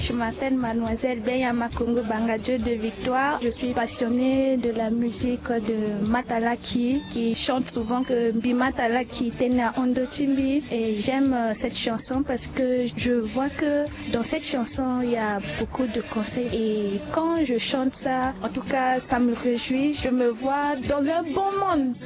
Je m'appelle Mademoiselle Benyama Congo Bangadjo de Victoire. Je suis passionnée de la musique de Matalaki qui chante souvent que Bimatalaki Tena Ondo Timbi, et j'aime cette chanson parce que je vois que dans cette chanson il y a beaucoup de conseils, et quand je chante ça, en tout cas ça me réjouit. Je me vois dans un bon monde.